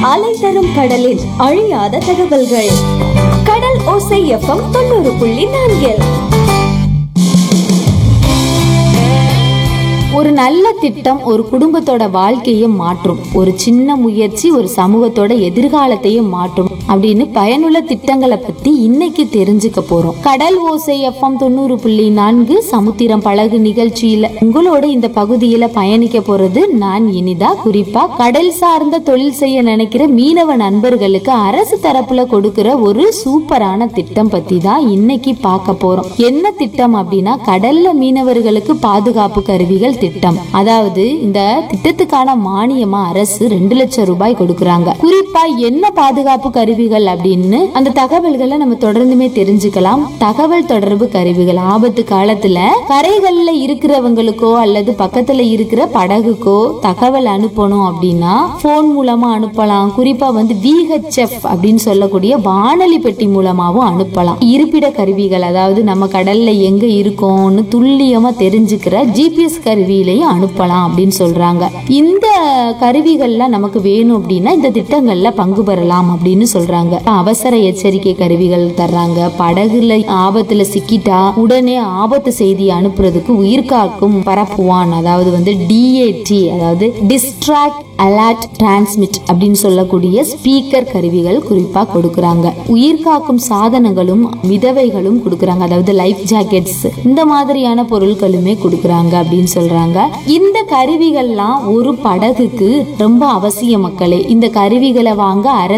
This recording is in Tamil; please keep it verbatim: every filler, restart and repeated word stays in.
அலை தரும் கடலில் அழியாத தகவல்கள். கடல் ஓசை எஃப்எம் தொண்ணூறு புள்ளி நான்கில். ஒரு நல்ல திட்டம் ஒரு குடும்பத்தோட வாழ்க்கையை மாற்றும். ஒரு சின்ன முயற்சி ஒரு சமூகத்தோட எதிர்காலத்தையும் மாற்றும் அப்படின்னு பயனுள்ள திட்டங்களை பத்தி இன்னைக்கு தெரிஞ்சுக்க போறோம். கடல் ஓசை எஃப்எம் தொண்ணூறு புள்ளி நான்கு சமுத்திரம் பழகு நிகழ்ச்சியில உங்களோட இந்த பகுதியில பயணிக்க போறது நான் இனிதா. குறிப்பா கடல் சார்ந்த தொழில் செய்ய நினைக்கிற மீனவ நண்பர்களுக்கு அரசு தரப்புல கொடுக்கிற ஒரு சூப்பரான திட்டம் பத்தி தான் இன்னைக்கு பார்க்க போறோம். என்ன திட்டம் அப்படின்னா கடல்ல மீனவர்களுக்கு பாதுகாப்பு கருவிகள் திட்டம். அதாவது இந்த திட்டத்துக்கான மானியமா அரசு ரெண்டு லட்சம் ரூபாய் கொடுக்கறாங்க. குறிப்பா என்ன பாதுகாப்பு கருவிகள் அப்படின்னு அந்த தகவல்களை நம்ம தொடர்ந்துமே தெரிஞ்சுக்கலாம். தகவல் தொடர்பு கருவிகள் ஆபத்து காலத்துல கரைகள்ல இருக்கிறவங்களுக்கோ அல்லது பக்கத்துல இருக்கிற படகுக்கோ தகவல் அனுப்பணும் அப்படின்னா போன் மூலமா அனுப்பலாம். குறிப்பா வந்து வி ஹெச் எஃப் அப்படின்னு சொல்லக்கூடிய வானொலி பெட்டி மூலமாவும் அனுப்பலாம். இருப்பிட கருவிகள், அதாவது நம்ம கடல்ல எங்க இருக்கோம்னு துல்லியமா தெரிஞ்சுக்கிற ஜிபிஎஸ் கருவியிலையும் அனுப்பலாம் அப்படின்னு சொல்றாங்க. இந்த கருவிகள்லாம் நமக்கு வேணும் அப்படின்னா இந்த திட்டங்கள்ல பங்கு பெறலாம் அப்படின்னு சொல்றாங்க. அவசர எச்சரிக்கை கருவிகள் தர்றாங்க. படகுல ஆபத்துல சிக்கிட்டா உடனே ஆபத்து செய்தி அனுப்புறதுக்கு உயிர்காக்கும் பரப்புவான், அதாவது வந்து டிஏடி, அதாவது டிஸ்ட்ராக்ட் அலர்ட் டிரான்ஸ்மிட் அப்படின்னு சொல்லக்கூடிய ஸ்பீக்கர் கருவிகள் குறிப்பா கொடுக்கறாங்க. உயிர்காக்கும் சாதனங்களும் மிதவைகளும் கொடுக்கறாங்க, அதாவது லைஃப் ஜாக்கெட்ஸ், இந்த மாதிரியான பொருட்களுமே கொடுக்கறாங்க அப்படின்னு சொல்றாங்க. இந்த கருவிகள்லாம் ஒரு படகுக்கு ரொம்ப அவசிய மக்களே. இந்த கருவிகளை வாங்க அரசு